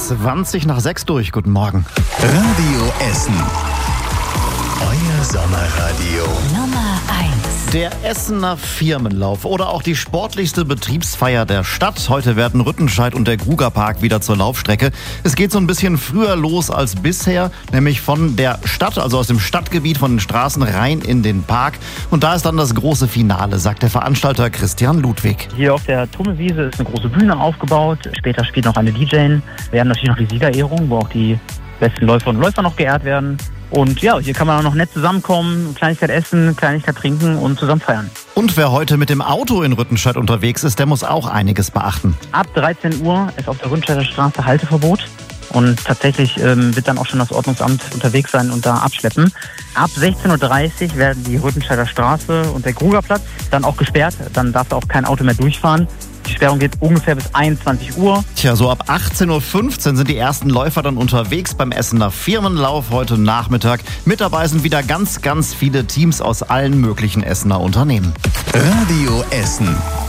20 nach 6 durch. Guten Morgen. Radio Essen. Euer Sommerradio. Nummer 1. Der Essener Firmenlauf oder auch die sportlichste Betriebsfeier der Stadt. Heute werden Rüttenscheid und der Grugerpark wieder zur Laufstrecke. Es geht so ein bisschen früher los als bisher, nämlich von der Stadt, also aus dem Stadtgebiet, von den Straßen rein in den Park. Und da ist dann das große Finale, sagt der Veranstalter Christian Ludwig. Hier auf der Tummelwiese ist eine große Bühne aufgebaut. Später spielt noch eine DJ. Wir haben natürlich noch die Siegerehrung, wo auch die besten Läuferinnen und Läufer noch geehrt werden. Und ja, hier kann man auch noch nett zusammenkommen, Kleinigkeit essen, Kleinigkeit trinken und zusammen feiern. Und wer heute mit dem Auto in Rüttenscheid unterwegs ist, der muss auch einiges beachten. Ab 13 Uhr ist auf der Rüttenscheider Straße Halteverbot. Und tatsächlich wird dann auch schon das Ordnungsamt unterwegs sein und da abschleppen. Ab 16.30 Uhr werden die Rüttenscheider Straße und der Grugerplatz dann auch gesperrt. Dann darf da auch kein Auto mehr durchfahren. Die Sperrung geht ungefähr bis 21 Uhr. Tja, so ab 18.15 Uhr sind die ersten Läufer dann unterwegs beim Essener Firmenlauf heute Nachmittag. Mit dabei sind wieder ganz viele Teams aus allen möglichen Essener Unternehmen. Radio Essen.